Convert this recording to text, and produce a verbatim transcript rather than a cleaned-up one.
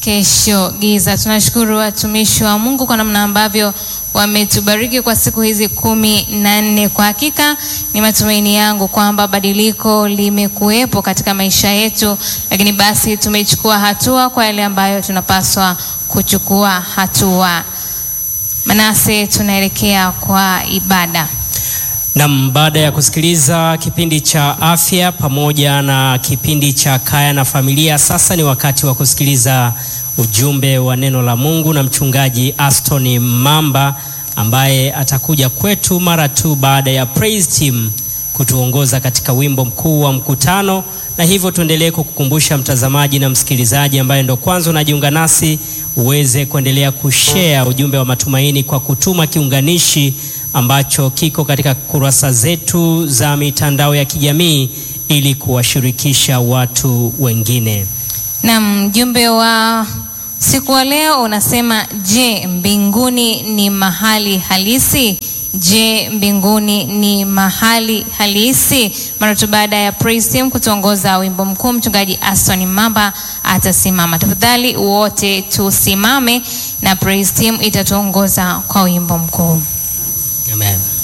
kesho giza. Tunashukuru watumishi wa Mungu kwa namna ambavyo wametubariki kwa siku hizi kumi na nne. Kwa hakika ni matumaini yangu kwamba badiliko limekuwepo katika maisha yetu, lakini basi tumechukua hatua kwa yale ambayo tunapaswa kuchukua hatua. Manase, tunaelekea kwa ibada. Na baada ya kusikiliza kipindi cha afya pamoja na kipindi cha kaya na familia, sasa ni wakati wa kusikiliza ujumbe wa neno la Mungu na mchungaji Aston Mamba, ambaye atakuja kwetu mara tu baada ya praise team kutuongoza katika wimbo mkuu wa mkutano. Na hivyo tuendelee kukukumbusha mtazamaji na msikilizaji ambaye ndo kwanza unajiunga nasi, uweze kuendelea kushare ujumbe wa matumaini kwa kutuma kiunganishi ambacho kiko katika kurasa zetu za mitandao ya kijamii ili kuwashirikisha watu wengine. Na mjumbe wa siku wa leo unasema, je, mbinguni ni mahali halisi? Je, mbinguni ni mahali halisi? Mara tu baada ya praise team kutuongoza wimbo mkuu, mchungaji Aston Mamba atasimama. Tafadhali wote tusimame na praise team itatuongoza kwa wimbo mkuu. Amen.